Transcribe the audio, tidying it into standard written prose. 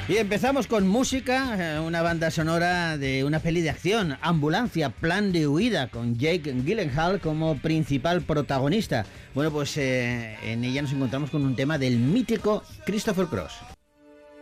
Y empezamos con música, una banda sonora de una peli de acción, Ambulancia, Plan de Huida, con Jake Gyllenhaal como principal protagonista. Bueno, pues en ella nos encontramos con un tema del mítico Christopher Cross.